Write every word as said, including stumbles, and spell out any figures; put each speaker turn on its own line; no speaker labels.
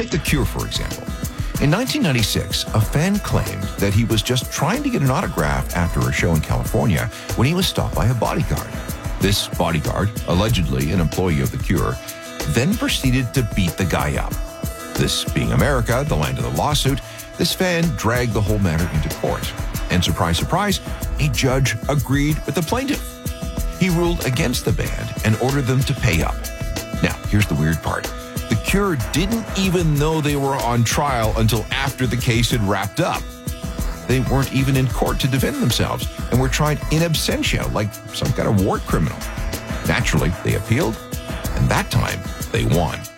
Take The Cure, for example. In nineteen ninety-six, a fan claimed that he was just trying to get an autograph after a show in California when he was stopped by a bodyguard. This bodyguard, allegedly an employee of The Cure, then proceeded to beat the guy up. This being America, the land of the lawsuit, this fan dragged the whole matter into court. And surprise, surprise, a judge agreed with the plaintiff. He ruled against the band and ordered them to pay up. Now, here's the weird part. The Cure didn't even know they were on trial until after the case had wrapped up. They weren't even in court to defend themselves and were tried in absentia, like some kind of war criminal. Naturally, they appealed, and that time they won.